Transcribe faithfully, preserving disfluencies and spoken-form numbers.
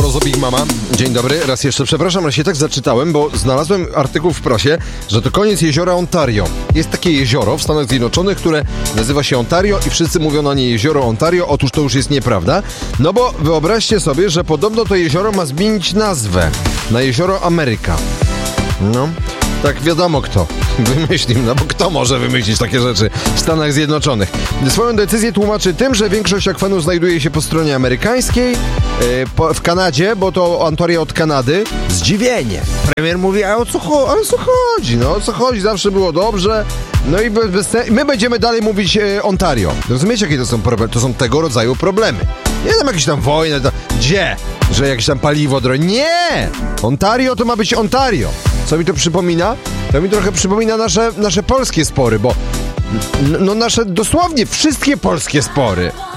Morozo, Big Mama. Dzień dobry, raz jeszcze przepraszam, ale się tak zaczytałem, bo znalazłem artykuł w prasie, że to koniec jeziora Ontario. Jest takie jezioro w Stanach Zjednoczonych, które nazywa się Ontario i wszyscy mówią na nie jezioro Ontario. Otóż to już jest nieprawda, no bo wyobraźcie sobie, że podobno to jezioro ma zmienić nazwę na jezioro Ameryka. No, tak wiadomo kto wymyślił, no bo kto może wymyślić takie rzeczy w Stanach Zjednoczonych. Swoją decyzję tłumaczy tym, że większość akwenów znajduje się po stronie amerykańskiej, yy, po, w Kanadzie, bo to Ontario od Kanady. Zdziwienie. Premier mówi, a o co, cho- a o co chodzi? No o co chodzi? Zawsze było dobrze. No i bez, bez te- my będziemy dalej mówić yy, Ontario. Rozumiecie, jakie to są problemy? To są tego rodzaju problemy. Nie tam jakieś tam wojny, to... gdzie? Że jakieś tam paliwo drogie. Nie! Ontario to ma być Ontario. Co mi to przypomina? To mi trochę przypomina nasze, nasze polskie spory, bo n- no nasze dosłownie wszystkie polskie spory.